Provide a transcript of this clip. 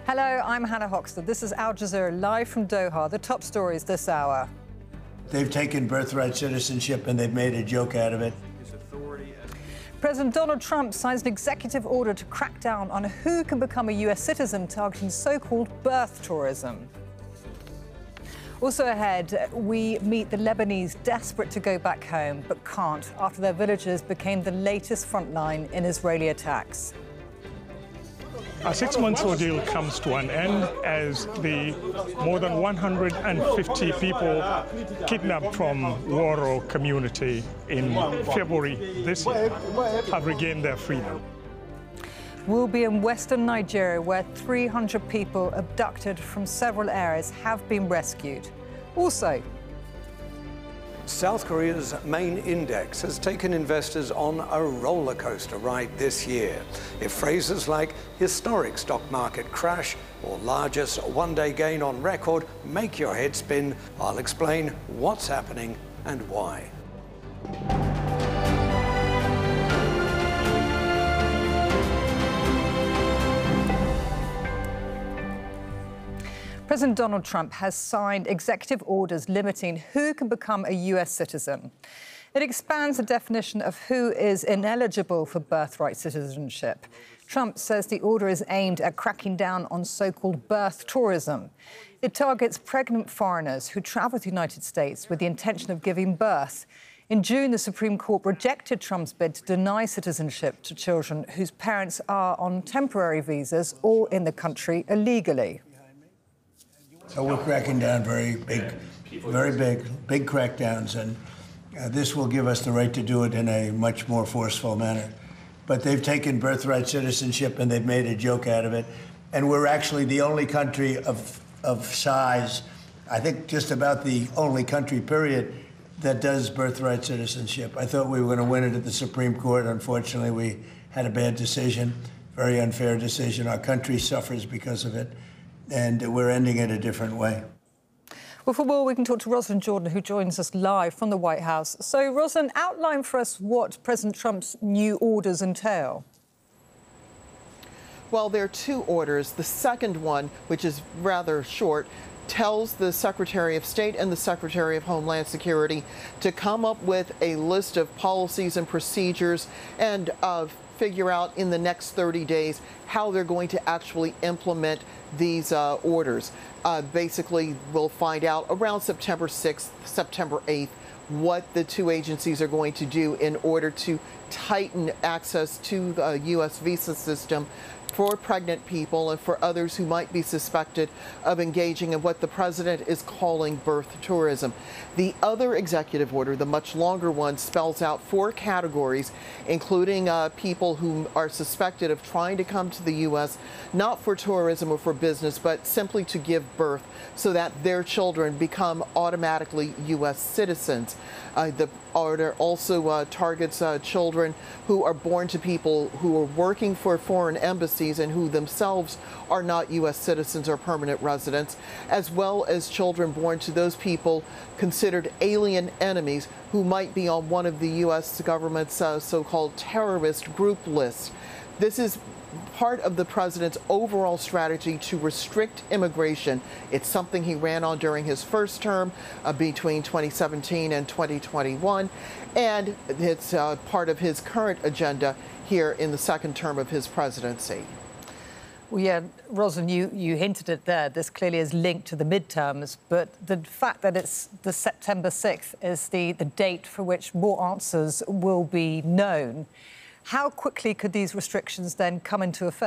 Hello, I'm Hannah Hoxton. This is Al Jazeera live from Doha. The top stories this hour. They've taken birthright citizenship and they've made a joke out of it. President Donald Trump signs an executive order to crack down on who can become a U.S. citizen, targeting so-called birth tourism. Also ahead, we meet the Lebanese desperate to go back home but can't after their villages became the latest front line in Israeli attacks. A 6-month ordeal comes to an end as the more than 150 people kidnapped from Woro community in February this year have regained their freedom. We'll be in western Nigeria, where 300 people abducted from several areas have been rescued. Also, South Korea's main index has taken investors on a roller coaster ride this year. If phrases like historic stock market crash or largest one-day gain on record make your head spin, I'll explain what's happening and why. President Donald Trump has signed executive orders limiting who can become a U.S. citizen. It expands the definition of who is ineligible for birthright citizenship. Trump says the order is aimed at cracking down on so-called birth tourism. It targets pregnant foreigners who travel to the United States with the intention of giving birth. In June, the Supreme Court rejected Trump's bid to deny citizenship to children whose parents are on temporary visas or in the country illegally. So we're cracking down very big crackdowns, and this will give us the right to do it in a much more forceful manner. But they've taken birthright citizenship and they've made a joke out of it. And we're actually the only country of size, I think just about the only country, period, that does birthright citizenship. I thought we were going to win it at the Supreme Court. Unfortunately, we had a bad decision, very unfair decision. Our country suffers because of it. And we're ending it a different way. Well, for more, we can talk to Rosalyn Jordan, who joins us live from the White House. So, Rosalyn, outline for us what President Trump's new orders entail. Well, there are two orders. The second one, which is rather short, tells the Secretary of State and the Secretary of Homeland Security to come up with a list of policies and procedures and figure out in the next 30 days how they're going to actually implement these orders. Basically, we'll find out around September 6th, September 8th, what the two agencies are going to do in order to tighten access to the U.S. visa system for pregnant people and for others who might be suspected of engaging in what the president is calling birth tourism. The other executive order, the much longer one, spells out 4 categories, including people who are suspected of trying to come to the U.S. not for tourism or for business, but simply to give birth so that their children become automatically U.S. citizens. The order also targets children who are born to people who are working for foreign embassies and who themselves are not U.S. citizens or permanent residents, as well as children born to those people considered alien enemies who might be on one of the U.S. government's so-called terrorist group lists. This is part of the president's overall strategy to restrict immigration. It's something he ran on during his first term between 2017 and 2021, and it's part of his current agenda here in the second term of his presidency. Well, yeah, Rosalyn, you hinted at there. This clearly is linked to the midterms, but the fact that it's the September 6th is the date for which more answers will be known. How quickly could these restrictions then come into effect?